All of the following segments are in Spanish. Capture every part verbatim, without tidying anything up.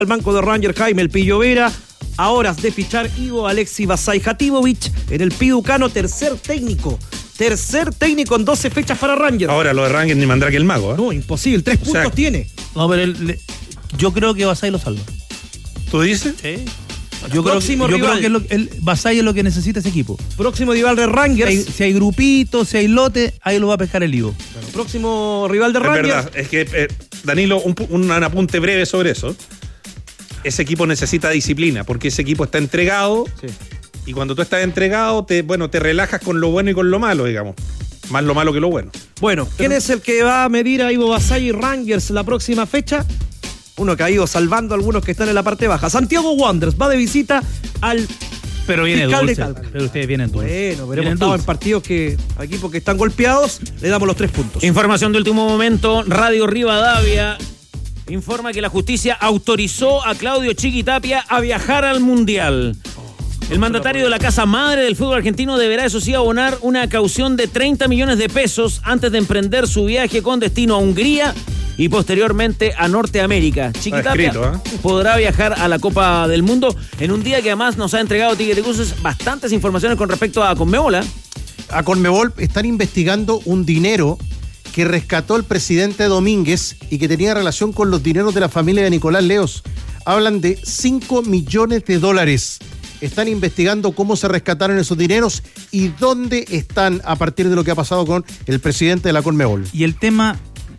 al banco de Rangers Jaime El Pillo Vera. A horas de fichar Ivo Alexi Basay-Jatibovic en el Piducano, tercer técnico. Tercer técnico en doce fechas para Rangers. Ahora lo de Rangers ni Mandrake el mago, ¿eh? No, imposible, tres O puntos sea, tiene. No, pero el, le, yo creo que Basay lo salva. ¿Tú dices? Sí. Yo, creo, Próximo yo creo rival. que es lo, el Basay es lo que necesita ese equipo. Próximo rival de Si hay, Rangers. si hay grupitos, si hay lote, ahí lo va a pescar el Ivo. Bueno, próximo rival de Es Rangers. verdad, es que, eh, Danilo, un, pu- un apunte breve sobre eso. Ese equipo necesita disciplina, porque ese equipo está entregado, Sí. y cuando tú estás entregado, te, bueno, te relajas con lo bueno y con lo malo, digamos. Más lo malo que lo bueno. Bueno, ¿quién es el que va a medir a Ivo Basay y Rangers la próxima fecha? Uno que ha ido salvando a algunos que están en la parte baja. Santiago Wanderers va de visita al... Pero viene Fiscal de dulce. Talca. Pero ustedes vienen dulce. Bueno, pero Vienen hemos estado en dulce. partidos que a equipos que están golpeados le damos los tres puntos. Información de último momento, Radio Rivadavia informa que la justicia autorizó a Claudio Chiquitapia a viajar al Mundial. El mandatario de la casa madre del fútbol argentino deberá, eso sí, abonar una caución de treinta millones de pesos antes de emprender su viaje con destino a Hungría y posteriormente a Norteamérica. Chiquitapia escrito, ¿eh? podrá viajar a la Copa del Mundo en un día que además nos ha entregado Tigre Cruces bastantes informaciones con respecto a Conmebol. ¿eh? A Conmebol están investigando un dinero que rescató el presidente Domínguez y que tenía relación con los dineros de la familia de Nicolás Leos. Hablan de cinco millones de dólares. Están investigando cómo se rescataron esos dineros y dónde están a partir de lo que ha pasado con el presidente de la Conmebol. Y el tema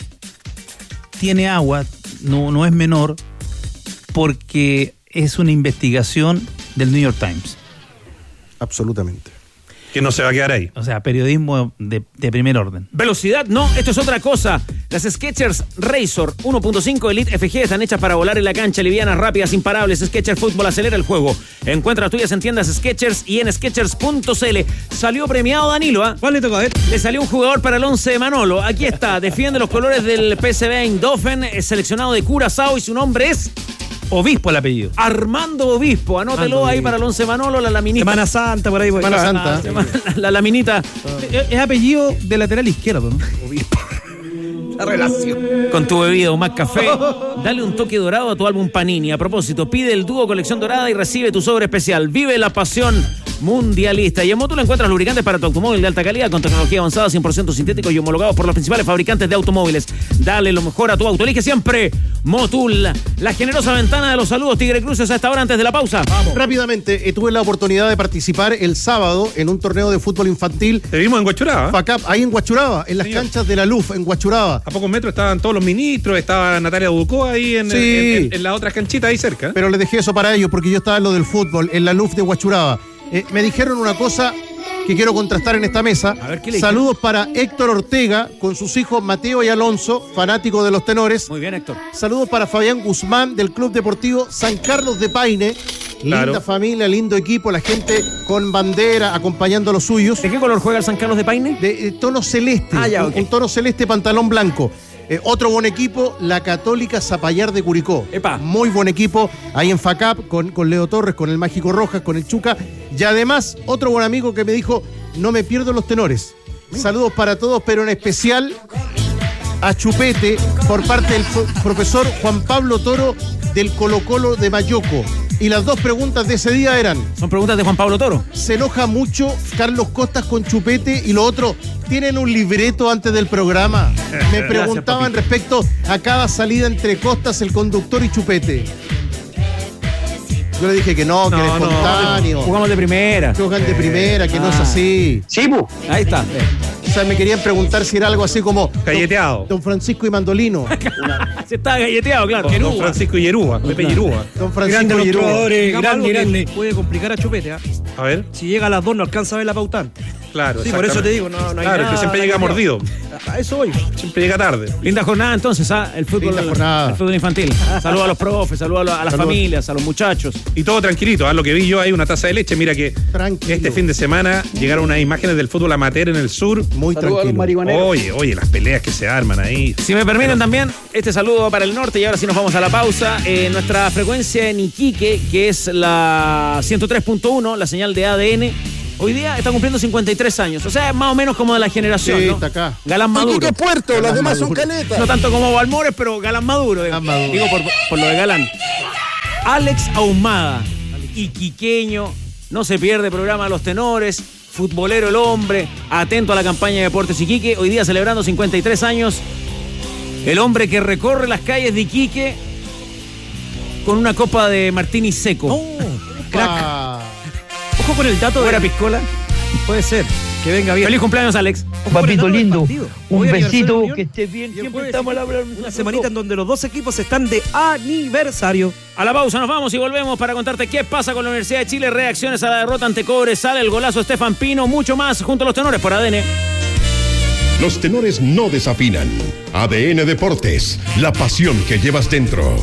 tiene agua, no, no es menor, porque es una investigación del New York Times. Absolutamente. Que no se va a quedar ahí. O sea, periodismo de, de primer orden. Velocidad, no, esto es otra cosa. Las Skechers Razor uno punto cinco Elite F G están hechas para volar en la cancha, livianas, rápidas, imparables. Skechers Fútbol acelera el juego. Encuentra las tuyas en tiendas Skechers y en skechers punto c l. Salió premiado Danilo, ¿ah? ¿Cuál le toca? A ver. Le salió un jugador para el once de Manolo. Aquí está, defiende los colores del P S V Eindhoven, es seleccionado de Curazao y su nombre es Obispo el apellido. Armando Obispo. Anótelo Armando ahí Obispo. para el once Manolo, la laminita. Semana Santa, por ahí. voy. Semana Santa. Semana- la laminita Es, es apellido de lateral izquierdo, ¿no? La relación. con tu bebida o más café. Dale un toque dorado a tu álbum Panini. A propósito, pide el dúo colección dorada y recibe tu sobre especial. Vive la pasión mundialista. Y en Módulo encuentras lubricantes para tu automóvil de alta calidad con tecnología avanzada, cien por ciento sintéticos y homologados por los principales fabricantes de automóviles. Dale lo mejor a tu auto. Elige siempre Motul. La generosa ventana de los saludos Tigre Cruces a esta hora antes de la pausa. Vamos. Rápidamente, eh, tuve la oportunidad de participar el sábado en un torneo de fútbol infantil Te vimos en Guachuraba. ¿eh? FACAP, ahí en Guachuraba, en las Señor. canchas de la Luf, en Guachuraba. A pocos metros estaban todos los ministros, estaba Natalia Ducó ahí en, Sí. en, en- en las otras canchitas ahí cerca. Pero les dejé eso para ellos porque yo estaba en lo del fútbol, en la Luf de Guachuraba. Eh, me dijeron una cosa que quiero contrastar en esta mesa. A ver, ¿qué le Saludos para Héctor Ortega con sus hijos Mateo y Alonso, fanáticos de los tenores. Muy bien, Héctor. Saludos para Fabián Guzmán del Club Deportivo San Carlos de Paine. Claro. Linda familia, lindo equipo, la gente con bandera acompañando a los suyos. ¿De qué color juega el San Carlos de Paine? De, eh, tono celeste, Ah, ya, un, ok. un tono celeste, pantalón blanco. Eh, otro buen equipo, la Católica Zapallar de Curicó. Epa. Muy buen equipo, ahí en FACAP, con, con Leo Torres, con el Mágico Rojas, con el Chuca. Y además, otro buen amigo que me dijo, no me pierdo los tenores. Saludos para todos, pero en especial a Chupete, por parte del pro- profesor Juan Pablo Toro del Colo Colo de Mayoco. Y las dos preguntas de ese día eran, Son preguntas de Juan Pablo Toro. ¿se enoja mucho Carlos Costas con Chupete? Y lo otro, ¿tienen un libreto antes del programa? Me preguntaban respecto a cada salida entre Costas, el conductor y Chupete. Yo le dije que no, que No, era no, espontáneo. Jugamos de primera. Que juegan de primera, que no es Ah. así. Ahí está. O sea, me querían preguntar si era algo así como Galleteado. Don, Don Francisco y Mandolino. Se está galleteado, claro. Don Francisco Yerúa, Pepe Yerúa. Don Grande Francisco los Yerúa. jugadores, Digamos grande, algo que grande. Puede complicar a Chupete, ¿ah? A ver, Si llega a las dos no alcanza a ver la pautante. claro. Sí, por eso exactamente. te digo, no, no hay Claro, nada que siempre llega mordido. A eso voy. Siempre llega tarde. Linda jornada entonces, ¿ah? El fútbol, Linda jornada. el fútbol infantil. Saludos a los profes, saludos a, lo- a las Saludos. familias, a los muchachos. Y todo tranquilito, ¿ah? Lo que vi yo hay una taza de leche. Mira que Tranquilo. este fin de semana llegaron unas imágenes del fútbol amateur en el sur. Muy tranquilo. Oye, oye, las peleas que se arman ahí. Si me permiten también, este saludo para el norte y ahora sí nos vamos a la pausa. Eh, nuestra frecuencia en Iquique, que es la ciento tres punto uno, la señal de A D N, hoy día está cumpliendo cincuenta y tres años. O sea, es más o menos como de la generación, Sí, ¿no? está acá. Galán Maduro. Iquique Puerto, las Galán demás son Maduro. caletas. No tanto como Balmores, pero Galán Maduro. Digo, Galán Maduro. Digo por, por lo de Galán. Alex Ahumada, iquiqueño, no se pierde programa Los Tenores, futbolero el hombre, atento a la campaña de Deportes Iquique, hoy día celebrando cincuenta y tres años, el hombre que recorre las calles de Iquique con una copa de martini seco. Oh, crack. Ojo con el dato de ¿Fuera piscola? Puede ser, que venga bien. Feliz cumpleaños, Alex. Ojo con el Papito dato del lindo, partido. un Hoy aniversario besito, de Unión, que estés bien. y el Siempre jueves estamos al hablar. una semanita en donde los dos equipos están de aniversario. A la pausa nos vamos y volvemos para contarte qué pasa con la Universidad de Chile, reacciones a la derrota ante Cobresal, el golazo de Estefan Pino, mucho más junto a Los Tenores por A D N. Los tenores no desafinan. A D N Deportes, la pasión que llevas dentro.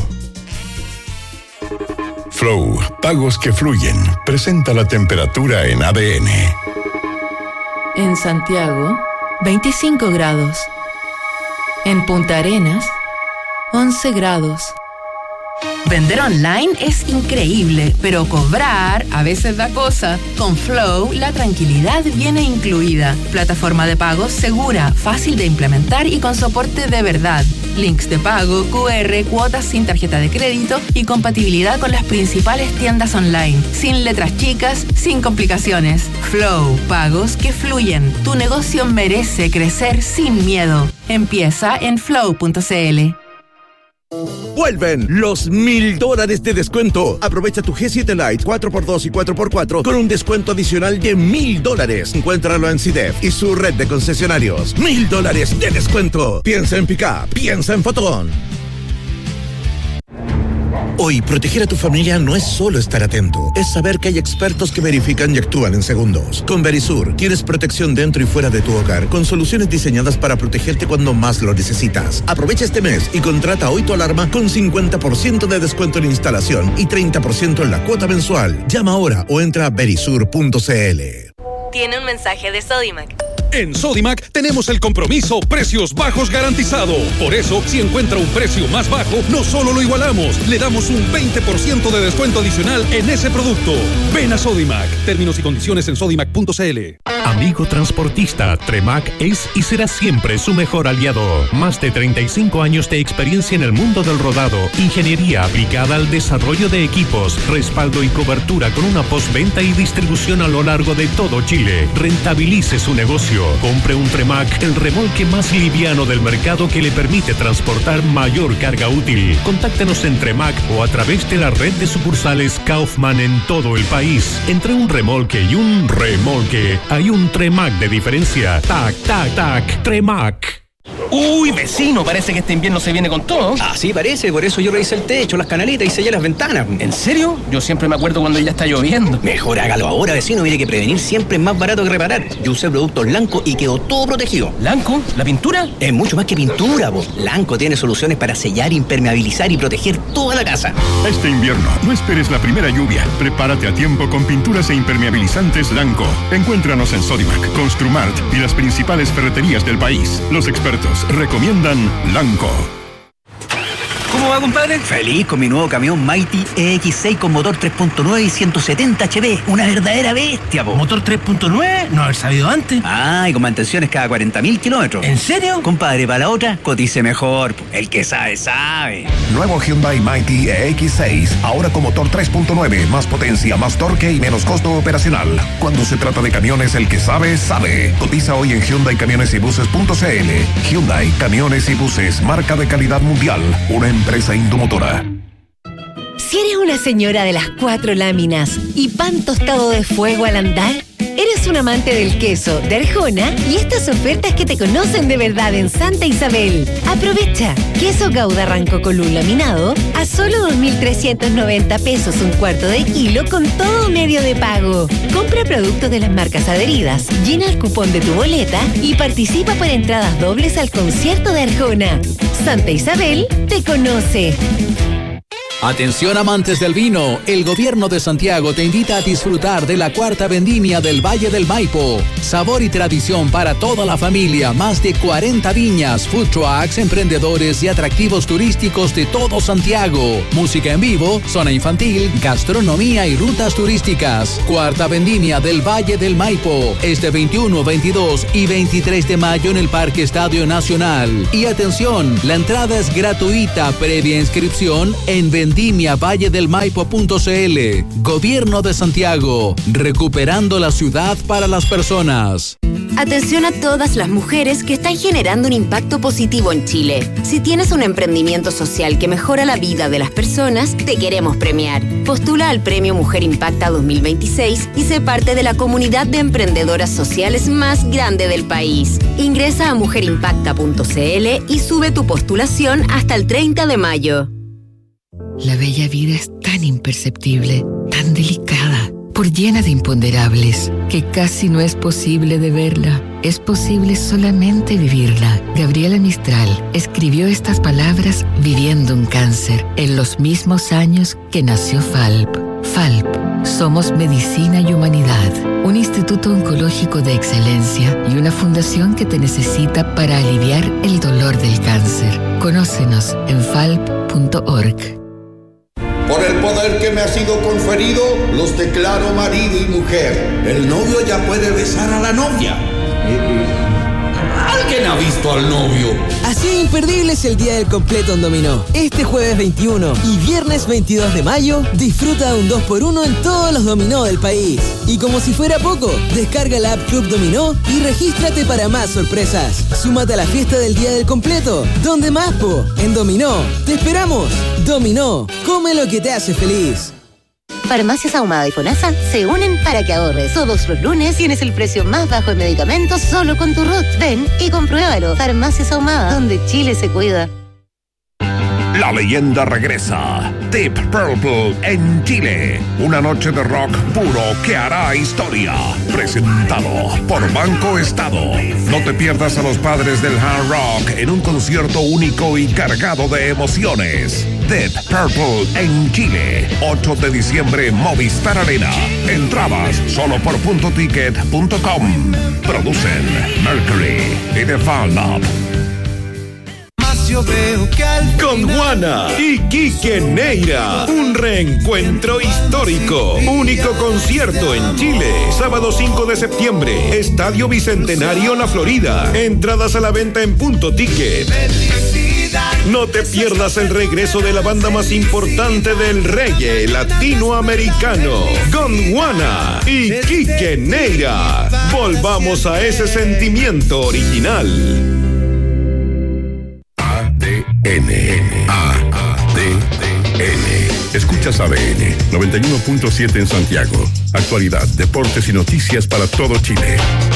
Flow, pagos que fluyen. Presenta la temperatura en A D N. En Santiago, veinticinco grados. En Punta Arenas, once grados. Vender online es increíble, pero cobrar a veces da cosa. Con Flow, la tranquilidad viene incluida. Plataforma de pagos segura, fácil de implementar y con soporte de verdad. Links de pago, Q R, cuotas sin tarjeta de crédito y compatibilidad con las principales tiendas online. Sin letras chicas, sin complicaciones. Flow, pagos que fluyen. Tu negocio merece crecer sin miedo. Empieza en flow punto c l. Vuelven los mil dólares de descuento. Aprovecha tu G siete Lite cuatro por dos y cuatro por cuatro con un descuento adicional de mil dólares. Encuéntralo en C I D E F y su red de concesionarios. Mil dólares de descuento. Piensa en Pickup, piensa en Fotón. Hoy, proteger a tu familia no es solo estar atento, es saber que hay expertos que verifican y actúan en segundos. Con Verisur, tienes protección dentro y fuera de tu hogar, con soluciones diseñadas para protegerte cuando más lo necesitas. Aprovecha este mes y contrata hoy tu alarma con cincuenta por ciento de descuento en instalación y treinta por ciento en la cuota mensual. Llama ahora o entra a verisur punto c l. Tiene un mensaje de Sodimac. En Sodimac tenemos el compromiso precios bajos garantizado. Por eso, si encuentra un precio más bajo, no solo lo igualamos, le damos un veinte por ciento de descuento adicional en ese producto. Ven a Sodimac. Términos y condiciones en sodimac punto c l. Amigo transportista, Tremac es y será siempre su mejor aliado. Más de treinta y cinco años de experiencia en el mundo del rodado, ingeniería aplicada al desarrollo de equipos, respaldo y cobertura con una postventa y distribución a lo largo de todo Chile. Rentabilice su negocio. Compre un Tremac, el remolque más liviano del mercado que le permite transportar mayor carga útil. Contáctenos en Tremac o a través de la red de sucursales Kaufman en todo el país. Entre un remolque y un remolque, hay un Tremac de diferencia. Tac, tac, tac, Tremac. Uy, vecino, parece que este invierno se viene con todo. Ah, sí, parece, por eso yo revisé el techo, las canaletas y sellé las ventanas. ¿En serio? Yo siempre me acuerdo cuando ya está lloviendo. Mejor hágalo ahora, vecino, mire que prevenir siempre es más barato que reparar. Yo usé productos Lanco y quedó todo protegido. ¿Lanco? ¿La pintura? Es mucho más que pintura, po. Lanco tiene soluciones para sellar, impermeabilizar y proteger toda la casa. Este invierno, no esperes la primera lluvia. Prepárate a tiempo con pinturas e impermeabilizantes Lanco. Encuéntranos en Sodimac, Construmart y las principales ferreterías del país. Los expertos recomiendan Lanco. ¿Cómo va, compadre? Feliz con mi nuevo camión Mighty E X seis con motor tres punto nueve y ciento setenta H P. Una verdadera bestia, po. ¿Motor tres punto nueve? No haber sabido antes. Ah, y con mantenciones cada cuarenta mil kilómetros. ¿En serio? Compadre, para la otra, cotice mejor. Po. El que sabe, sabe. Nuevo Hyundai Mighty E X seis. Ahora con motor tres punto nueve. Más potencia, más torque y menos costo operacional. Cuando se trata de camiones, el que sabe, sabe. Cotiza hoy en hyundai camiones y buses punto c l. Hyundai Camiones y Buses. Marca de calidad mundial. Una empresa Indomotora. Si eres una señora de las cuatro láminas y pan tostado de fuego al andar, eres un amante del queso, de Arjona y estas ofertas que te conocen de verdad en Santa Isabel. Aprovecha. Queso Gouda Ranco Colún laminado a solo dos mil trescientos noventa pesos un cuarto de kilo con todo medio de pago. Compra productos de las marcas adheridas, llena el cupón de tu boleta y participa por entradas dobles al concierto de Arjona. Santa Isabel te conoce. Atención amantes del vino, el gobierno de Santiago te invita a disfrutar de la cuarta vendimia del Valle del Maipo. Sabor y tradición para toda la familia, más de cuarenta viñas, food trucks, emprendedores y atractivos turísticos de todo Santiago. Música en vivo, zona infantil, gastronomía y rutas turísticas. Cuarta vendimia del Valle del Maipo, este veintiuno, veintidós y veintitrés de mayo en el Parque Estadio Nacional. Y atención, la entrada es gratuita previa inscripción en vendimia valle del maipo punto c l. Gobierno de Santiago, recuperando la ciudad para las personas. Atención a todas las mujeres que están generando un impacto positivo en Chile. Si tienes un emprendimiento social que mejora la vida de las personas, te queremos premiar. Postula al Premio Mujer Impacta dos mil veintiséis y sé parte de la comunidad de emprendedoras sociales más grande del país. Ingresa a mujer impacta punto c l y sube tu postulación hasta el treinta de mayo. La bella vida es tan imperceptible, tan delicada, por llena de imponderables, que casi no es posible de verla. Es posible solamente vivirla. Gabriela Mistral escribió estas palabras viviendo un cáncer en los mismos años que nació F A L P. F A L P. Somos Medicina y Humanidad, un instituto oncológico de excelencia y una fundación que te necesita para aliviar el dolor del cáncer. Conócenos en falp punto org. Por el poder que me ha sido conferido, los declaro marido y mujer. El novio ya puede besar a la novia. ¿Alguien ha visto al novio? Así de imperdible es el Día del Completo en Dominó. Este jueves veintiuno y viernes veintidós de mayo, disfruta de un dos por uno en todos los dominó del país. Y como si fuera poco, descarga la app Club Dominó y regístrate para más sorpresas. Súmate a la fiesta del Día del Completo. ¿Dónde más, po? En Dominó. ¡Te esperamos! Dominó. Come lo que te hace feliz. Farmacias Ahumada y FONASA se unen para que ahorres. Todos los lunes tienes el precio más bajo en medicamentos solo con tu R U T. Ven y compruébalo. Farmacias Ahumada, donde Chile se cuida. La leyenda regresa. Deep Purple en Chile. Una noche de rock puro que hará historia. Presentado por Banco Estado. No te pierdas a los padres del hard rock en un concierto único y cargado de emociones. Deep Purple en Chile. ocho de diciembre, Movistar Arena. Entradas solo por punto ticket punto com. Producen Mercury y The Fan Up. Con Juana y Quique Neira, un reencuentro histórico. Único concierto en Chile. Sábado cinco de septiembre, Estadio Bicentenario La Florida. Entradas a la venta en Punto Ticket. No te pierdas el regreso de la banda más importante del reggae latinoamericano, Gondwana y Quique Neira. Volvamos a ese sentimiento original. N N A D N. Escuchas A D N noventa y uno punto siete en Santiago. Actualidad, deportes y noticias para todo Chile.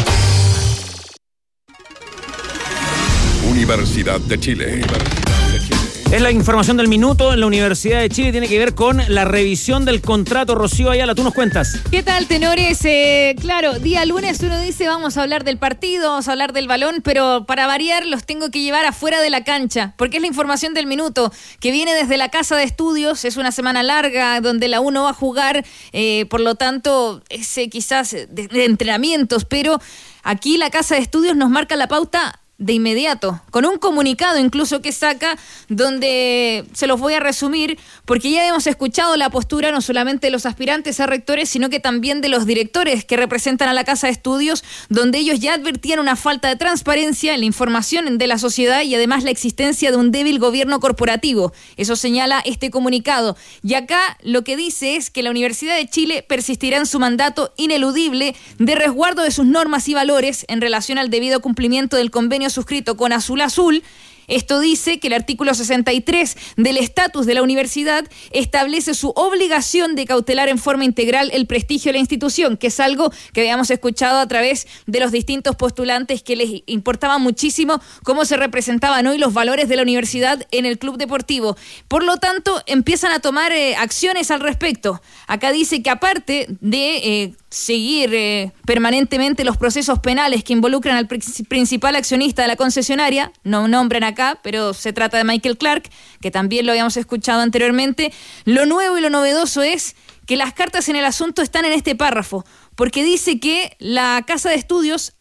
Universidad de Chile. Es la información del minuto en la Universidad de Chile. Tiene que ver con la revisión del contrato. Rocío Ayala, tú nos cuentas. ¿Qué tal, tenores? Eh, claro, día lunes uno dice vamos a hablar del partido, vamos a hablar del balón, pero para variar los tengo que llevar afuera de la cancha, porque es la información del minuto, que viene desde la Casa de Estudios. Es una semana larga donde la U no va a jugar, eh, por lo tanto, es eh, quizás de, de entrenamientos, pero aquí la Casa de Estudios nos marca la pauta de inmediato, con un comunicado incluso que saca, donde se los voy a resumir, porque ya hemos escuchado la postura no solamente de los aspirantes a rectores, sino que también de los directores que representan a la Casa de Estudios, donde ellos ya advertían una falta de transparencia en la información de la sociedad y además la existencia de un débil gobierno corporativo. Eso señala este comunicado. Y acá lo que dice es que la Universidad de Chile persistirá en su mandato ineludible de resguardo de sus normas y valores en relación al debido cumplimiento del convenio suscrito con Azul Azul. Esto dice que el artículo sesenta y tres del estatus de la universidad establece su obligación de cautelar en forma integral el prestigio de la institución, que es algo que habíamos escuchado a través de los distintos postulantes, que les importaba muchísimo cómo se representaban hoy los valores de la universidad en el club deportivo. Por lo tanto, empiezan a tomar eh, acciones al respecto. Acá dice que aparte de eh, seguir eh, permanentemente los procesos penales que involucran al pr- principal accionista de la concesionaria, no nombran acá, pero se trata de Michael Clark, que también lo habíamos escuchado anteriormente. Lo nuevo y lo novedoso es que las cartas en el asunto están en este párrafo, porque dice que la Casa de Estudios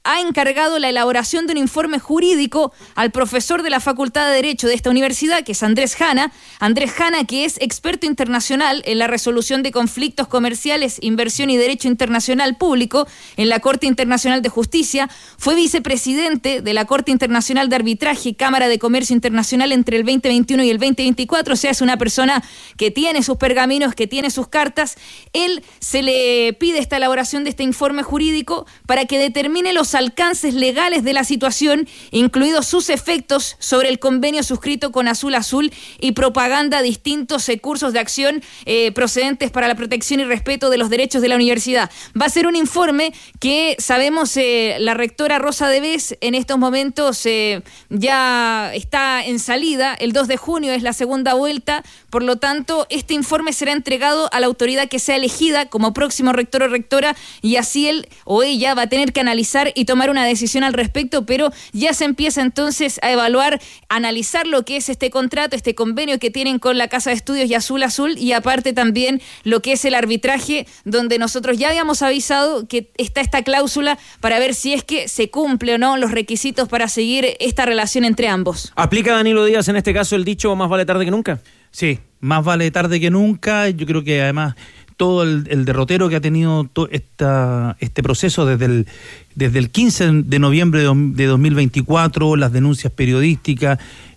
ha encargado la elaboración de un informe jurídico al profesor de la Facultad de Derecho de esta universidad, que es Andrés Jana. Andrés Jana, que es experto internacional en la resolución de conflictos comerciales, inversión y derecho internacional público en la Corte Internacional de Justicia, fue vicepresidente de la Corte Internacional de Arbitraje y Cámara de Comercio Internacional entre el veinte veintiuno y el veinte veinticuatro, o sea, es una persona que tiene sus pergaminos, que tiene sus cartas. Él se le pide esta elaboración de este informe jurídico para que determine los alcances legales de la situación, incluidos sus efectos sobre el convenio suscrito con Azul Azul y propaganda de distintos eh, cursos de acción eh, procedentes para la protección y respeto de los derechos de la universidad. Va a ser un informe que sabemos eh, la rectora Rosa Devés en estos momentos eh, ya está en salida. El dos de junio es la segunda vuelta, por lo tanto este informe será entregado a la autoridad que sea elegida como próximo rector o rectora, y así él o ella va a tener que analizar y tomar una decisión al respecto, pero ya se empieza entonces a evaluar, analizar lo que es este contrato, este convenio que tienen con la Casa de Estudios y Azul Azul, y aparte también lo que es el arbitraje, donde nosotros ya habíamos avisado que está esta cláusula para ver si es que se cumple o no los requisitos para seguir esta relación entre ambos. ¿Aplica Danilo Díaz en este caso el dicho más vale tarde que nunca? Sí, más vale tarde que nunca. Yo creo que además todo el, el derrotero que ha tenido to, esta, este proceso desde el, desde el quince de noviembre de, de dos mil veinticuatro, las denuncias periodísticas,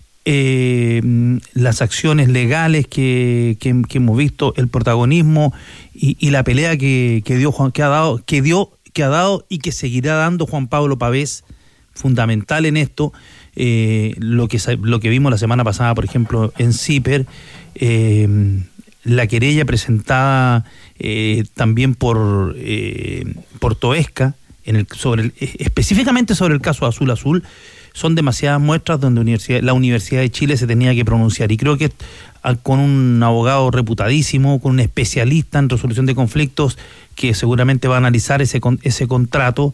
eh, las acciones legales que, que, que hemos visto, el protagonismo y, y la pelea que, que dio Juan, que ha dado, que dio, que ha dado y que seguirá dando Juan Pablo Pavés, fundamental en esto. Eh, lo que lo que vimos la semana pasada, por ejemplo, en CIPER, eh, la querella presentada eh, también por eh, por Toesca, en el, sobre el, específicamente sobre el caso Azul Azul, son demasiadas muestras donde universidad, la Universidad de Chile se tenía que pronunciar, y creo que con un abogado reputadísimo, con un especialista en resolución de conflictos que seguramente va a analizar ese ese contrato,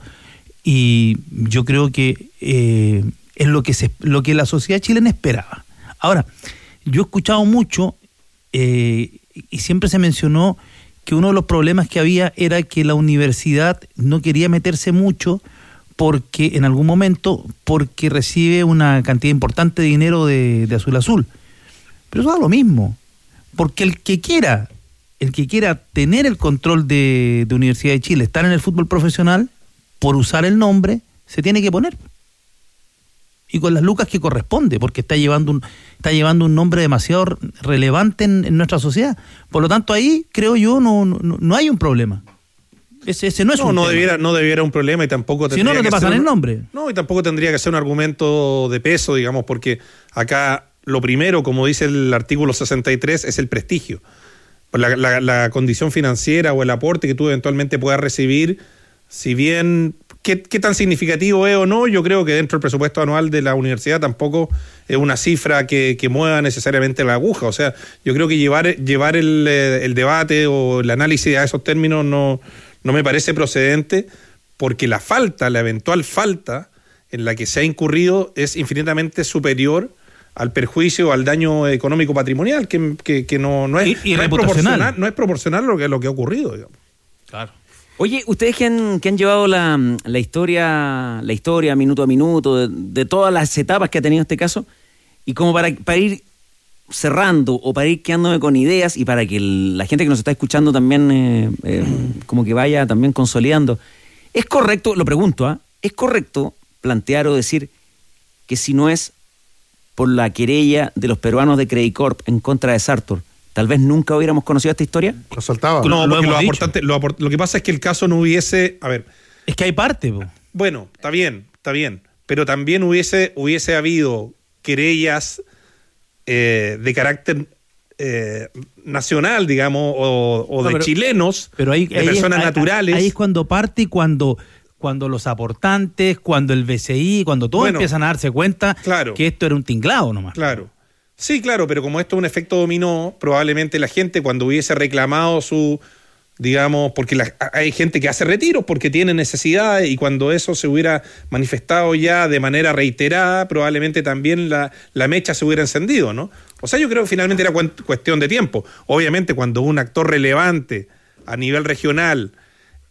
y yo creo que eh, es lo que se, lo que la sociedad chilena esperaba. Ahora, yo he escuchado mucho eh, y siempre se mencionó que uno de los problemas que había era que la universidad no quería meterse mucho porque en algún momento porque recibe una cantidad importante de dinero de, de Azul Azul. Pero eso da lo mismo, porque el que quiera, el que quiera tener el control de, de Universidad de Chile, estar en el fútbol profesional, por usar el nombre, se tiene que poner. Y con las lucas que corresponde, porque está llevando un está llevando un nombre demasiado relevante en, en nuestra sociedad. Por lo tanto, ahí, creo yo, no, no, no hay un problema. Ese, ese no es no, un no tema. debiera, no debiera un problema, y tampoco tendría si no, no te que pasan ser el un, nombre. No, y tampoco tendría que ser un argumento de peso, digamos, porque acá lo primero, como dice el artículo sesenta y tres, es el prestigio. La, la, la condición financiera o el aporte que tú eventualmente puedas recibir, si bien ¿Qué, ¿Qué tan significativo es o no? Yo creo que dentro del presupuesto anual de la universidad tampoco es una cifra que, que mueva necesariamente la aguja. O sea, yo creo que llevar, llevar el, el debate o el análisis a esos términos no, no me parece procedente, porque la falta, la eventual falta en la que se ha incurrido es infinitamente superior al perjuicio o al daño económico patrimonial, que, que, que no, no, es, y, y no, es proporcional, no es proporcional a lo que, lo que ha ocurrido, digamos. Claro. Oye, ustedes que han, que han llevado la, la historia la historia minuto a minuto de, de todas las etapas que ha tenido este caso, y como para, para ir cerrando o para ir quedándome con ideas, y para que el, la gente que nos está escuchando también eh, eh, como que vaya también consolidando, ¿es correcto, lo pregunto, ¿ah? ¿eh? ¿es correcto plantear o decir que si no es por la querella de los peruanos de Credicorp en contra de Sartor, tal vez nunca hubiéramos conocido esta historia? Lo saltaba. No, lo, porque lo, lo, aportante, lo, aport, lo que pasa es que el caso no hubiese... A ver. Es que hay parte, po. Bueno, está bien, está bien. Pero también hubiese, hubiese habido querellas eh, de carácter eh, nacional, digamos, o, o no, de pero, chilenos, pero ahí, de ahí personas es, naturales. Ahí es cuando parte y cuando... cuando los aportantes, cuando el B C I, cuando todos bueno, empiezan a darse cuenta claro, que esto era un tinglado nomás. Claro. Sí, claro, pero como esto es un efecto dominó, probablemente la gente cuando hubiese reclamado su, digamos, porque la, hay gente que hace retiros porque tiene necesidades, y cuando eso se hubiera manifestado ya de manera reiterada, probablemente también la, la mecha se hubiera encendido, ¿no? O sea, yo creo que finalmente era cu- cuestión de tiempo. Obviamente, cuando un actor relevante a nivel regional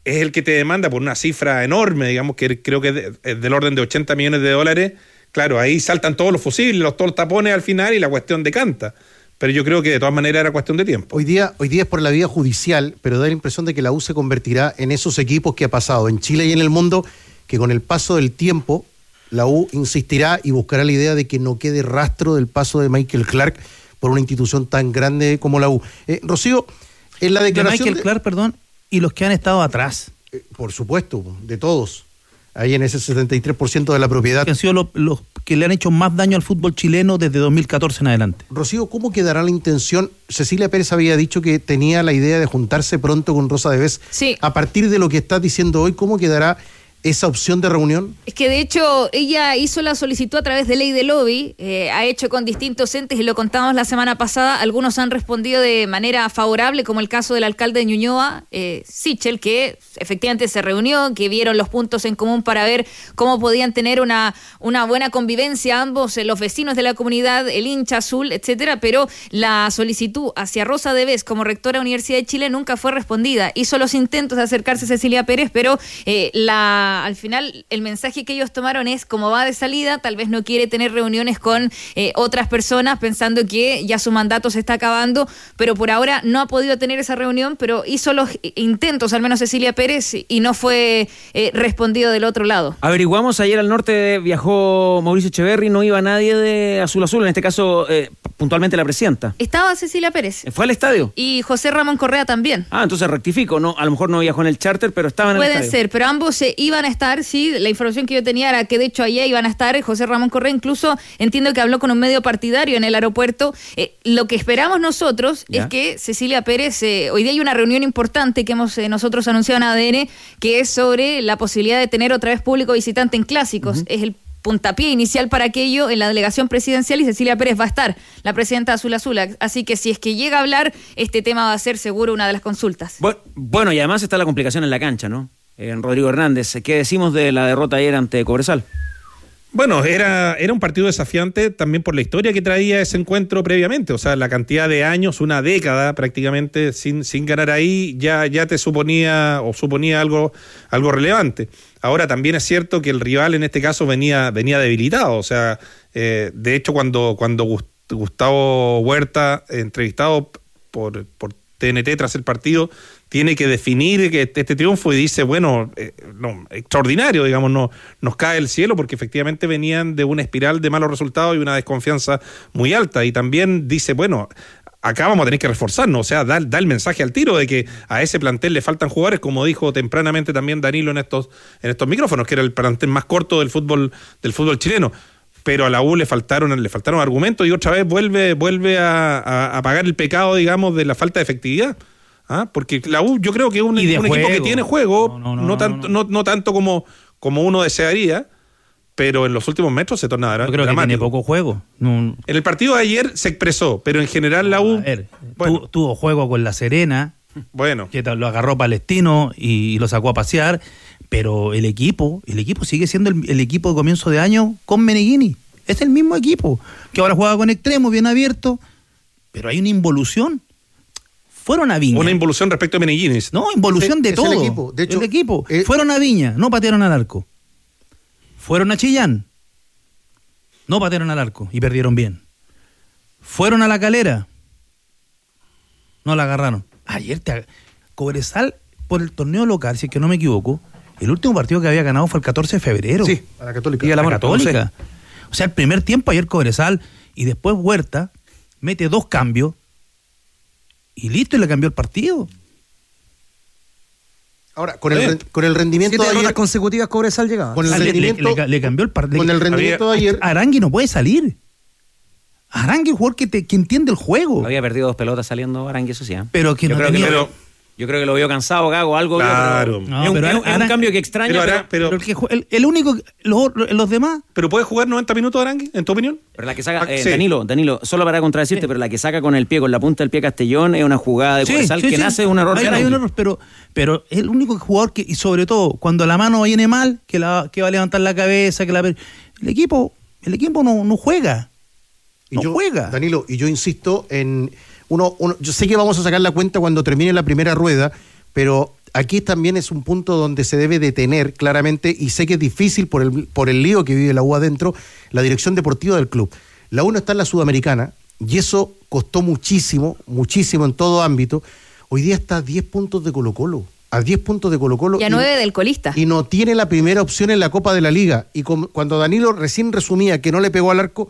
es el que te demanda por una cifra enorme, digamos, que creo que es, de, es del orden de ochenta millones de dólares. Claro, ahí saltan todos los fusibles, los, todos los tapones al final y la cuestión decanta. Pero yo creo que de todas maneras era cuestión de tiempo. Hoy día, hoy día es por la vía judicial, pero da la impresión de que la U se convertirá en esos equipos que ha pasado en Chile y en el mundo, que con el paso del tiempo la U insistirá y buscará la idea de que no quede rastro del paso de Michael Clark por una institución tan grande como la U. Eh, Rocío, en la declaración... De Michael de... Clark, perdón, y los que han estado atrás. Eh, por supuesto, de todos. Ahí en ese setenta y tres por ciento de la propiedad. Que han sido los, los que le han hecho más daño al fútbol chileno desde dos mil catorce en adelante. Rocío, ¿cómo quedará la intención? Cecilia Pérez había dicho que tenía la idea de juntarse pronto con Rosa Devés. Sí. A partir de lo que estás diciendo hoy, ¿cómo quedará esa opción de reunión? Es que de hecho ella hizo la solicitud a través de ley de lobby, eh, ha hecho con distintos entes y lo contamos la semana pasada, algunos han respondido de manera favorable, como el caso del alcalde de Ñuñoa, eh, Sichel, que efectivamente se reunió, que vieron los puntos en común para ver cómo podían tener una, una buena convivencia ambos, eh, los vecinos de la comunidad, el hincha azul, etcétera, pero la solicitud hacia Rosa Devés como rectora de la Universidad de Chile nunca fue respondida. Hizo los intentos de acercarse a Cecilia Pérez, pero eh, la al final el mensaje que ellos tomaron es como va de salida, tal vez no quiere tener reuniones con eh, otras personas pensando que ya su mandato se está acabando, pero por ahora no ha podido tener esa reunión, pero hizo los intentos, al menos Cecilia Pérez, y no fue eh, respondido del otro lado. Averiguamos, ayer al norte viajó Mauricio Echeverri, no iba nadie de Azul Azul, en este caso eh, puntualmente la presidenta. Estaba Cecilia Pérez. ¿Fue al estadio? Y José Ramón Correa también. Ah, entonces rectifico, no, a lo mejor no viajó en el charter, pero estaban en el estadio. Puede ser, pero ambos se iban a estar, sí, la información que yo tenía era que de hecho allá iban a estar. José Ramón Correa incluso entiendo que habló con un medio partidario en el aeropuerto. Eh, lo que esperamos nosotros ¿Ya? es que Cecilia Pérez, eh, hoy día hay una reunión importante que hemos eh, nosotros anunciado en A D N, que es sobre la posibilidad de tener otra vez público visitante en clásicos. Uh-huh. Es el puntapié inicial para aquello en la delegación presidencial y Cecilia Pérez va a estar, la presidenta Azul Azul. Así que si es que llega a hablar, este tema va a ser seguro una de las consultas. Bueno, bueno y además está la complicación en la cancha, ¿no? En Rodrigo Hernández, ¿qué decimos de la derrota ayer ante Cobresal? Bueno, era, era un partido desafiante también por la historia que traía ese encuentro previamente, o sea, la cantidad de años, una década prácticamente sin, sin ganar ahí, ya, ya te suponía o suponía algo, algo relevante. Ahora también es cierto que el rival en este caso venía, venía debilitado, o sea, eh, de hecho cuando, cuando Gustavo Huerta, entrevistado por, por T N T tras el partido, tiene que definir este triunfo y dice, bueno, eh, no, extraordinario, digamos, no, nos cae el cielo porque efectivamente venían de una espiral de malos resultados y una desconfianza muy alta. Y también dice, bueno, acá vamos a tener que reforzarnos, o sea, da, da el mensaje al tiro de que a ese plantel le faltan jugadores, como dijo tempranamente también Danilo en estos, en estos micrófonos, que era el plantel más corto del fútbol, del fútbol chileno. Pero a la U le faltaron, le faltaron argumentos y otra vez vuelve, vuelve a, a, a pagar el pecado, digamos, de la falta de efectividad. ¿Ah? Porque la U yo creo que es un, un equipo que tiene juego, no, no, no, no, tanto, no, no tanto como, como uno desearía, pero en los últimos metros se torna dramático. Yo creo que tiene poco juego. No. En el partido de ayer se expresó, pero en general la U... A ver, bueno. tu, tuvo juego con La Serena, bueno, que lo agarró Palestino y, y lo sacó a pasear, pero el equipo, el equipo sigue siendo el, el equipo de comienzo de año con Meneghini. Es el mismo equipo, que ahora juega con extremo, bien abierto, pero hay una involución. Fueron a Viña. Una involución respecto a Meneghini. No, involución es, de es todo. El equipo. De hecho, el equipo. Eh, Fueron a Viña, no patearon al arco. Fueron a Chillán, no patearon al arco y perdieron bien. Fueron a La Calera, no la agarraron. Ayer te... Cobresal, por el torneo local, si es que no me equivoco, el último partido que había ganado fue el catorce de febrero. Sí, a la Católica. Y a la, la Católica. O sea, el primer tiempo ayer Cobresal y después Huerta mete dos cambios y listo, y le cambió el partido. Ahora, con el, con el rendimiento Siete de ayer... consecutivas Cobresal llegaba. Con el ah, rendimiento... Le, le, le cambió el partido. Con el rendimiento había, de ayer... Arangui no puede salir. Arangui es un jugador que, te, que entiende el juego. Había perdido dos pelotas saliendo Arangui, eso sí. ¿eh? Pero que yo no creo tenía... que lo, yo creo que lo vio cansado, Gago, algo. Claro. Vio, pero, no, es un, pero es un, Arang... un cambio que extraña. Pero, pero, pero, pero el, que, el, el único, los, los demás... ¿Pero puede jugar noventa minutos Arangui, en tu opinión? Pero la que saca, eh, sí. Danilo, Danilo, solo para contradecirte, sí. pero la que saca con el pie, con la punta del pie Castellón, es una jugada de Cobresal sí, sí, que sí. nace de un error. Hay, hay un error, pero, pero es el único jugador que, y sobre todo, cuando la mano viene mal, que, la, que va a levantar la cabeza, que la... El equipo, el equipo no, no juega. No y yo, juega. Danilo, y yo insisto en... uno, uno Yo sé que vamos a sacar la cuenta cuando termine la primera rueda, pero aquí también es un punto donde se debe detener claramente, y sé que es difícil por el, por el lío que vive la U adentro, la dirección deportiva del club. La U no está en la Sudamericana, y eso costó muchísimo, muchísimo en todo ámbito. Hoy día está a diez puntos de Colo-Colo, a diez puntos de Colo-Colo. Y a nueve del colista. Y no tiene la primera opción en la Copa de la Liga. Y con, cuando Danilo recién resumía que no le pegó al arco,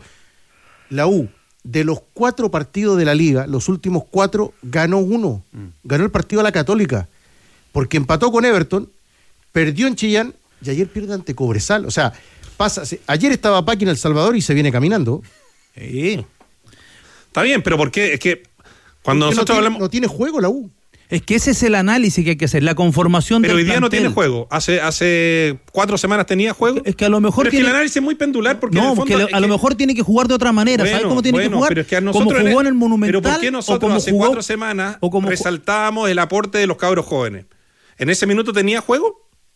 la U, de los cuatro partidos de la Liga, los últimos cuatro, ganó uno. Mm. Ganó el partido a la Católica. Porque empató con Everton, perdió en Chillán y ayer pierde ante Cobresal. O sea, pasa. Ayer estaba Paqui en El Salvador y se viene caminando. Sí. Está bien, pero ¿por qué? Es que cuando nosotros no tiene, hablamos. No tiene juego la U. Es que ese es el análisis que hay que hacer, la conformación pero del hoy día plantel. No tiene juego. Hace hace cuatro semanas tenía juego. Es que a lo mejor pero tiene... es que el análisis es muy pendular porque no, en el fondo porque es a lo que... mejor tiene que jugar de otra manera. Bueno, ¿Sabes cómo tiene bueno, que jugar? Pero es que a como nosotros jugó en el Monumental. Pero ¿por qué nosotros hace jugó, cuatro semanas o como resaltábamos el aporte de los cabros jóvenes? ¿En ese minuto tenía juego?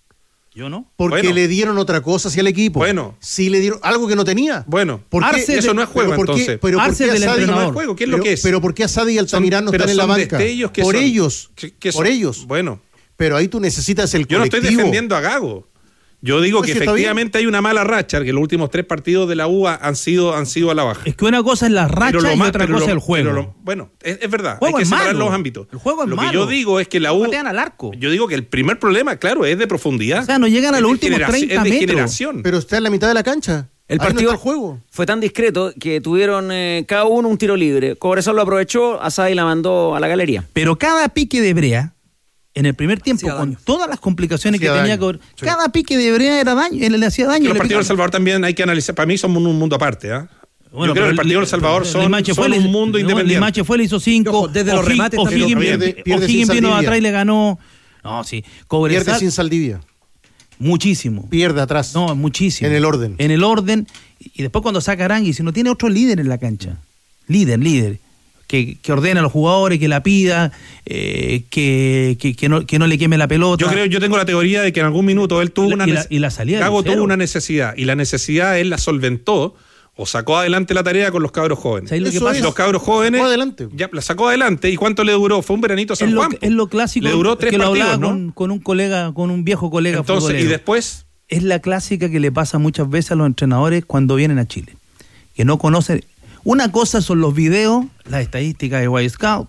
Yo no. Porque bueno. le dieron otra cosa hacia el equipo. Bueno. Sí le dieron algo que no tenía. Bueno. ¿Por qué? Arce eso de, no es juego, pero ¿por entonces. Qué, pero ¿por qué Asadi no es juego? ¿Qué es pero, lo que es? Pero ¿por qué Asadi y Altamirano no están en la banca? Que por son, ellos. Que, que por son, ellos. Bueno. Pero ahí tú necesitas el Yo colectivo. no estoy defendiendo a Gago. Yo digo pues que si efectivamente hay una mala racha, que los últimos tres partidos de la U han sido, han sido a la baja. Es que una cosa es la racha y más, otra cosa es el juego. Lo, bueno, es, es verdad, hay que separar malo. los ámbitos. El juego es lo malo. que yo digo es que la U... Patean al arco. Yo digo que el primer problema, claro, es de profundidad. O sea, no llegan a los últimos treinta es de metros. generación. Pero está en la mitad de la cancha. El Ahí partido no está el juego. Fue tan discreto que tuvieron eh, cada uno un tiro libre. Cobresal lo aprovechó, Asadi la mandó a la galería. Pero cada pique de brea, en el primer tiempo, con todas las complicaciones hacía que tenía daño. que... Sí. Cada pique de brea era daño, él le hacía daño. Que los le partidos del Salvador también hay que analizar. Para mí son un mundo aparte, ¿eh? Bueno, yo creo que el partido del Salvador son, son fue, un mundo no, independiente. Limache fue, le hizo cinco. Ojo, desde los remates O'Higgins pierde, pierde O'Higgins vino Saldivia. atrás y le ganó. No, sí. Cobresal, Pierde sin Saldivia. Muchísimo. Pierde atrás. No, muchísimo. En el orden. En el orden. Y después cuando saca Arangui, si no tiene otro líder en la cancha. Líder, líder. Que, que ordena a los jugadores, que la pida, eh, que, que, que, no, que no le queme la pelota. Yo creo, yo tengo la teoría de que en algún minuto él tuvo y la, una y la, y la salida Gago tuvo una necesidad, y la necesidad él la solventó o sacó adelante la tarea con los cabros jóvenes. Lo que pasa? Los cabros jóvenes sacó adelante. Ya la sacó adelante. ¿Y cuánto le duró? Fue un veranito a San es lo, Juan. Es lo clásico. Le duró tres que lo partidos, hablaba ¿no? con, con un colega, con un viejo colega. Entonces, futbolero. y después es la clásica que le pasa muchas veces a los entrenadores cuando vienen a Chile, que no conocen. Una cosa son los videos, las estadísticas de Boy Scout,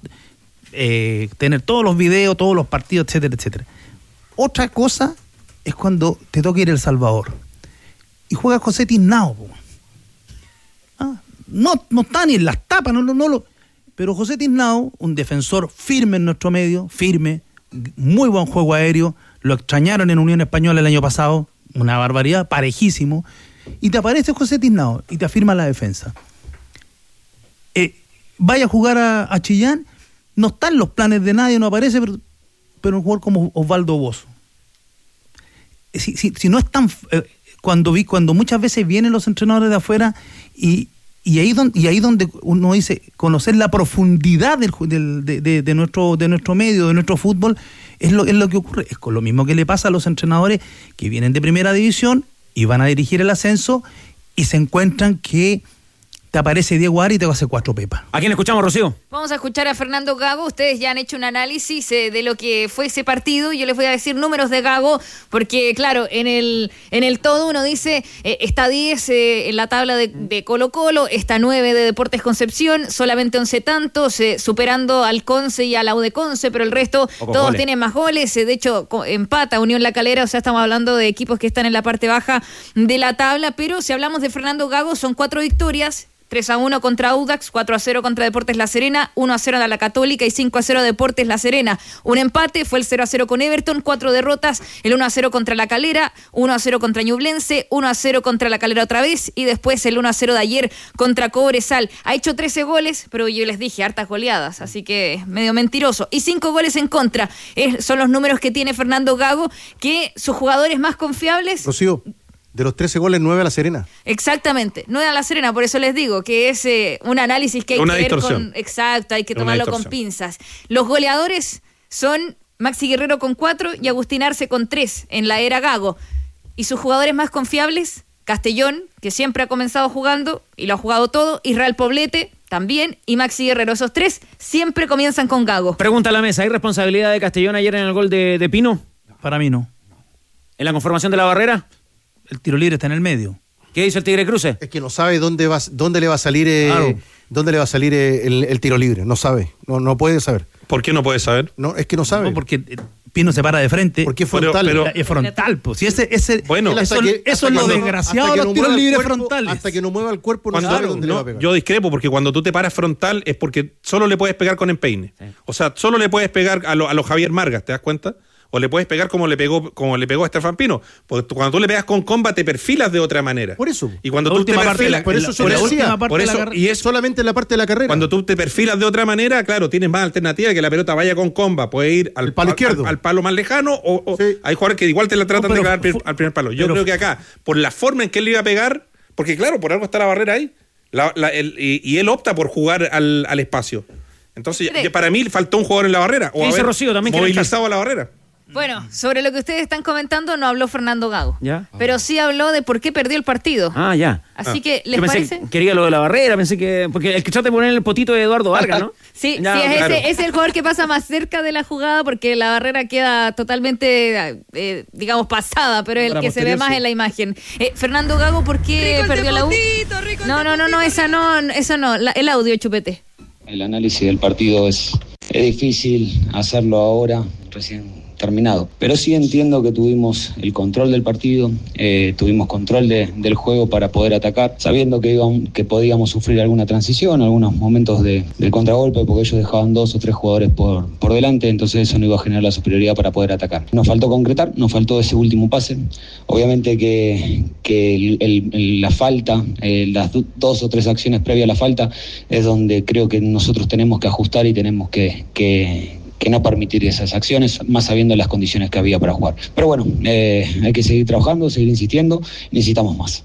eh, tener todos los videos, todos los partidos, etcétera, etcétera. Otra cosa es cuando te toca ir a El Salvador y juega José Tiznao. Ah, no, no está ni en las tapas, no, no, no lo. Pero José Tiznao, un defensor firme en nuestro medio, firme, muy buen juego aéreo, lo extrañaron en Unión Española el año pasado, una barbaridad, parejísimo, y te aparece José Tiznao y te afirma la defensa. Eh, vaya a jugar a, a Chillán, no están los planes de nadie, no aparece, pero, pero un jugador como Osvaldo Bozo. Si, si, si no es tan... Eh, cuando vi cuando muchas veces vienen los entrenadores de afuera y, y, ahí, don, y ahí donde uno dice conocer la profundidad del, del, de, de, de, nuestro, de nuestro medio, de nuestro fútbol, es lo, es lo que ocurre. Es con lo mismo que le pasa a los entrenadores que vienen de primera división y van a dirigir el ascenso y se encuentran que te aparece Diego Ari y te va a hacer cuatro pepas. ¿A quién escuchamos, Rocío? Vamos a escuchar a Fernando Gago. Ustedes ya han hecho un análisis eh, de lo que fue ese partido. Yo les voy a decir números de Gago, porque claro, en el en el todo uno dice, eh, está diez eh, en la tabla de, de Colo Colo, está nueve de Deportes Concepción, solamente once tantos, eh, superando al Conce y a la U de Conce, pero el resto Pocos todos goles. tienen más goles. Eh, de hecho, co- empata Unión La Calera, o sea, estamos hablando de equipos que están en la parte baja de la tabla, pero si hablamos de Fernando Gago, son cuatro victorias, tres a uno contra Audax, cuatro a cero contra Deportes La Serena, uno a cero a la Católica y cinco a cero a Deportes La Serena. Un empate fue el cero a cero con Everton, cuatro derrotas, el uno a cero contra La Calera, uno a cero contra Ñublense, uno a cero contra La Calera otra vez y después el uno a cero de ayer contra Cobresal. Ha hecho trece goles, pero yo les dije hartas goleadas, así que es medio mentiroso. Y cinco goles en contra. Es, son los números que tiene Fernando Gago, que sus jugadores más confiables... Rocío, de los trece goles, nueve a La Serena. Exactamente, no a La Serena, por eso les digo que es eh, un análisis que hay Una que ver distorsión. con... Exacto, hay que Una tomarlo con distorsión. pinzas. Los goleadores son Maxi Guerrero con cuatro y Agustín Arce con tres en la era Gago. Y sus jugadores más confiables, Castellón, que siempre ha comenzado jugando y lo ha jugado todo, Israel Poblete, también, y Maxi Guerrero. Esos tres siempre comienzan con Gago. Pregunta a la mesa, ¿hay responsabilidad de Castellón ayer en el gol de, de Pino? Para mí no. ¿En la conformación de la barrera? El tiro libre está en el medio. ¿Qué dice el Tigre Cruce? Es que no sabe dónde va, dónde le va a salir, eh, claro. dónde le va a salir eh, el, el tiro libre. No sabe, no, no puede saber. ¿Por qué no puede saber? No, es que no sabe. No, porque Pino se para de frente. Porque es frontal. Pero, pero, es frontal, pues. Si ese, ese, bueno, eso, que, eso es lo no, desgraciado de los no tiros libres cuerpo, frontales. Hasta que no mueva el cuerpo no cuando, sabe dónde no, le va a pegar. Yo discrepo, porque cuando tú te paras frontal es porque solo le puedes pegar con empeine. Sí. O sea, solo le puedes pegar a los a lo Javier Margas, ¿te das cuenta? O le puedes pegar como le pegó como le pegó a Estefan Pino. Porque cuando tú le pegas con comba te perfilas de otra manera. Por eso. Y cuando la tú te perfilas, por eso yo decía, por eso y es solamente en la parte de la carrera. Cuando tú te perfilas de otra manera, claro, tienes más alternativa que la pelota vaya con comba, puede ir al el palo izquierdo, al, al palo más lejano o, o sí. Hay jugadores que igual te la tratan no, pero, de pegar al, al primer palo. Yo pero, creo que acá, por la forma en que él le iba a pegar, porque claro, por algo está la barrera ahí, la, la, el, y, y él opta por jugar al, al espacio. Entonces, ya, para mí faltó un jugador en la barrera o haber Rocío, también movilizado a la barrera. Bueno, sobre lo que ustedes están comentando no habló Fernando Gago, ¿ya? Pero sí habló de por qué perdió el partido. Ah, ya. Así ah. que, ¿les parece? Que quería lo de la barrera, pensé que... Porque el que trata de poner el potito de Eduardo Vargas, ¿no? sí, ya, sí es, claro. ese, es el jugador que pasa más cerca de la jugada porque la barrera queda totalmente, eh, digamos, pasada, pero es el que se ve más sí. en la imagen. Eh, Fernando Gago, ¿por qué rico perdió la U? Potito, rico no, no, no, no, esa no, eso no, la, el audio, Chupete. El análisis del partido es, es difícil hacerlo ahora, recién terminado. Pero sí entiendo que tuvimos el control del partido, eh, tuvimos control de, del juego para poder atacar, sabiendo que, íbamos, que podíamos sufrir alguna transición, algunos momentos de, del contragolpe, porque ellos dejaban dos o tres jugadores por, por delante, entonces eso no iba a generar la superioridad para poder atacar. Nos faltó concretar, nos faltó ese último pase. Obviamente que, que el, el, el, la falta, eh, las do, dos o tres acciones previas a la falta, es donde creo que nosotros tenemos que ajustar y tenemos que... que que no permitir esas acciones, más sabiendo las condiciones que había para jugar. Pero bueno, eh, hay que seguir trabajando, seguir insistiendo, necesitamos más.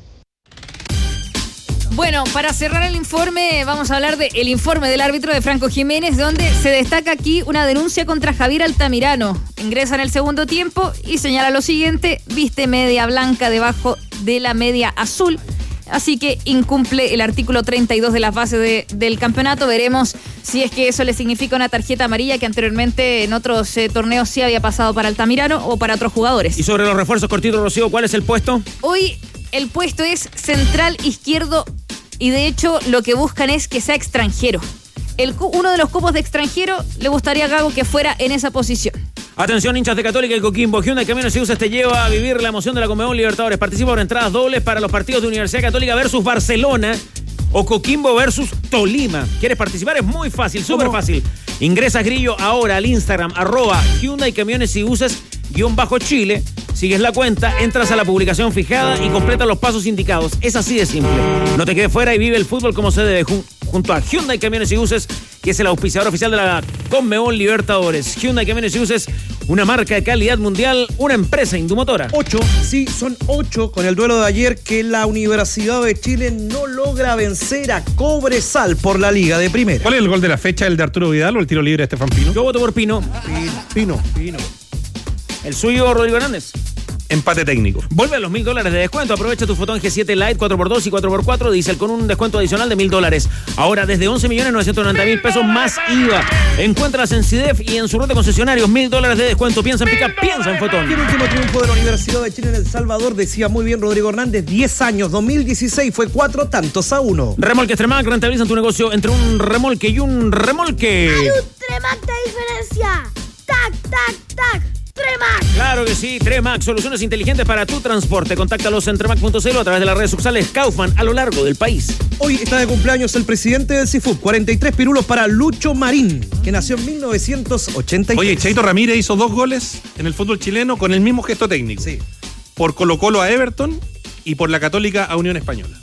Bueno, para cerrar el informe, vamos a hablar del informe del árbitro de Franco Jiménez, donde se destaca aquí una denuncia contra Javier Altamirano. Ingresa en el segundo tiempo y señala lo siguiente: viste media blanca debajo de la media azul. Así que incumple el artículo treinta y dos de las bases de, del campeonato. Veremos si es que eso le significa una tarjeta amarilla que anteriormente en otros eh, torneos sí había pasado para Altamirano o para otros jugadores. Y sobre los refuerzos, cortito, Rocío, ¿cuál es el puesto? Hoy el puesto es central izquierdo y de hecho lo que buscan es que sea extranjero. El, uno de los cupos de extranjero le gustaría a Gago que fuera en esa posición. Atención, hinchas de Católica y Coquimbo. Hyundai Camiones y Buses te lleva a vivir la emoción de la Conmebol Libertadores. Participa por entradas dobles para los partidos de Universidad Católica versus Barcelona o Coquimbo versus Tolima. ¿Quieres participar? Es muy fácil, súper fácil. Ingresas, Grillo, ahora al Instagram, arroba Hyundai Camiones y Buses, guión bajo Chile. Sigues la cuenta, entras a la publicación fijada y completas los pasos indicados. Es así de simple. No te quedes fuera y vive el fútbol como se debe, jun- junto a Hyundai Camiones y Buses, que es el auspiciador oficial de la Conmebol Libertadores. Hyundai Camiones y Buses, una marca de calidad mundial, una empresa indumotora. Ocho, sí, son ocho con el duelo de ayer que la Universidad de Chile no logra vencer a Cobresal por la Liga de Primera. ¿Cuál es el gol de la fecha? ¿El de Arturo Vidal o el tiro libre de Estefan Pino? Yo voto por Pino. Pino. Pino. ¿El suyo, Rodrigo Hernández? Empate técnico. Vuelve a los mil dólares de descuento. Aprovecha tu Fotón G siete Lite cuatro por dos y cuatro por cuatro diésel con un descuento adicional de mil dólares. Ahora desde once millones novecientos noventa mil pesos más I V A. Encuéntralas en CIDEF y en su red de concesionarios. Mil dólares de descuento. Piensa en picar, piensa en Fotón. Y el último triunfo de la Universidad de Chile en El Salvador, decía muy bien Rodrigo Hernández, diez años, dos mil dieciséis fue cuatro tantos a uno. Remolques Tremac rentabilizan tu negocio entre un remolque y un remolque. Hay un Tremac de diferencia. Tac, tac, tac. Tremac. Claro que sí, Tremac, soluciones inteligentes para tu transporte. Contáctalos en tremac punto cl o a través de las redes sociales Kaufman a lo largo del país. Hoy está de cumpleaños el presidente del C I F U B, cuarenta y tres pirulos para Lucho Marín, que nació en mil novecientos ochenta y tres. Oye, Cheito Ramírez hizo dos goles en el fútbol chileno con el mismo gesto técnico. Sí. Por Colo Colo a Everton y por la Católica a Unión Española.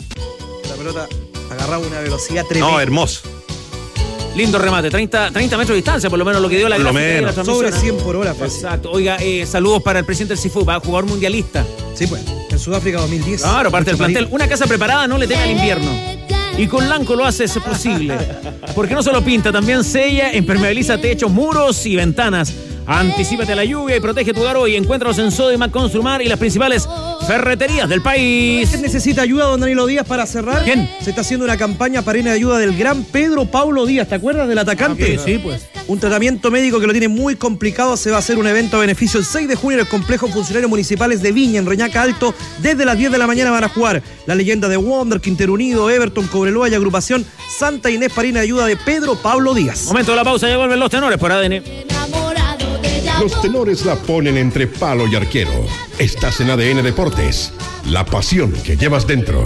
La pelota agarraba una velocidad tremenda. No, hermoso. Lindo remate, treinta, treinta metros de distancia, por lo menos lo que dio la gráfica de la transmisión. Sobre cien por hora, fácil. Exacto. Oiga, eh, saludos para el presidente del C I F U B, jugador mundialista. Sí, pues, en Sudáfrica dos mil diez. Claro, parte del plantel. Una casa preparada no le teme al invierno. Y con Lanco lo hace posible. Porque no solo pinta, también sella, impermeabiliza techos, muros y ventanas. Anticípate a la lluvia y protege tu hogar hoy. Encuéntralos en Sodimac Construmar y las principales ferreterías del país. ¿Quién necesita ayuda, don Danilo Díaz, para cerrar? ¿Quién? Se está haciendo una campaña para ir en ayuda del gran Pedro Paulo Díaz. ¿Te acuerdas del atacante? Ah, sí, pues. Un tratamiento médico que lo tiene muy complicado. Se va a hacer un evento a beneficio el seis de junio en el complejo Funcionarios Municipales de Viña, en Reñaca Alto. Desde las diez de la mañana van a jugar la leyenda de Wonder, Quintero Unido, Everton, Cobreloa y agrupación Santa Inés para ir en ayuda de Pedro Paulo Díaz. Momento de la pausa, ya vuelven los tenores por A D N. Los tenores la ponen entre palo y arquero. Estás en A D N Deportes. La pasión que llevas dentro.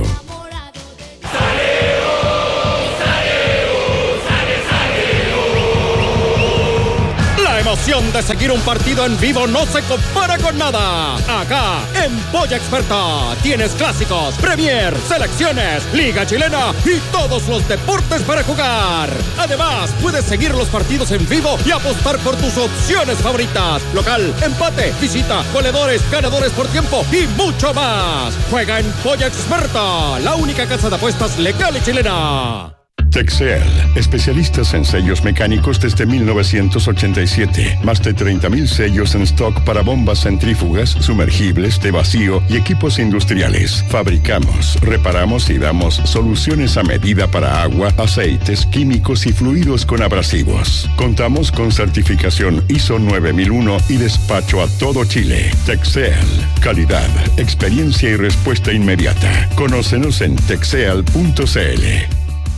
La emoción de seguir un partido en vivo no se compara con nada. Acá, en Polla Experta, tienes clásicos, Premier, selecciones, Liga Chilena y todos los deportes para jugar. Además, puedes seguir los partidos en vivo y apostar por tus opciones favoritas. Local, empate, visita, goleadores, ganadores por tiempo y mucho más. Juega en Polla Experta, la única casa de apuestas legal y chilena. Texel, especialistas en sellos mecánicos desde mil novecientos ochenta y siete. Más de treinta mil sellos en stock para bombas centrífugas, sumergibles, de vacío y equipos industriales. Fabricamos, reparamos y damos soluciones a medida para agua, aceites, químicos y fluidos con abrasivos. Contamos con certificación I S O nueve mil uno y despacho a todo Chile. Texel, calidad, experiencia y respuesta inmediata. Conócenos en texel punto c l.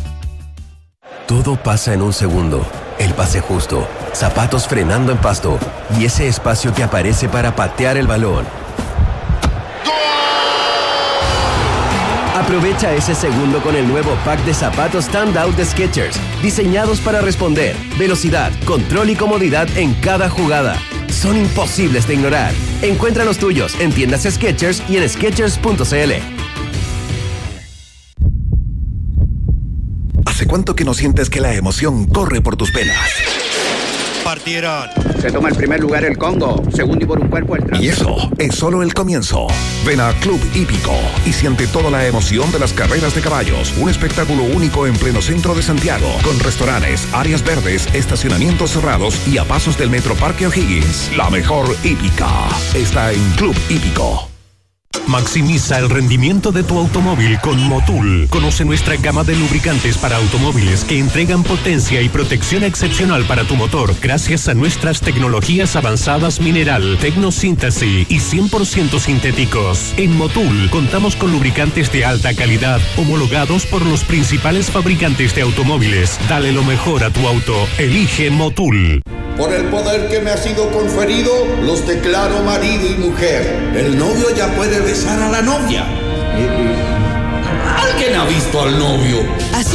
Todo pasa en un segundo. El pase justo, zapatos frenando en pasto y ese espacio que aparece para patear el balón. Aprovecha ese segundo con el nuevo pack de zapatos Standout de Skechers, diseñados para responder, velocidad, control y comodidad en cada jugada. Son imposibles de ignorar. Encuentra los tuyos en tiendas Skechers y en skechers punto c l. ¿Hace cuánto que no sientes que la emoción corre por tus venas? Partieron. Se toma el primer lugar el Congo, segundo y por un cuerpo el Trans. Y eso es solo el comienzo. Ven a Club Hípico y siente toda la emoción de las carreras de caballos. Un espectáculo único en pleno centro de Santiago, con restaurantes, áreas verdes, estacionamientos cerrados y a pasos del Metro Parque O'Higgins. La mejor hípica está en Club Hípico. Maximiza el rendimiento de tu automóvil con Motul. Conoce nuestra gama de lubricantes para automóviles que entregan potencia y protección excepcional para tu motor gracias a nuestras tecnologías avanzadas mineral, tecnosíntesis y cien por ciento sintéticos. En Motul contamos con lubricantes de alta calidad homologados por los principales fabricantes de automóviles. Dale lo mejor a tu auto. Elige Motul. Por el poder que me ha sido conferido, los declaro marido y mujer. El novio ya puede besar a la novia. ¿Alguien ha visto al novio? Así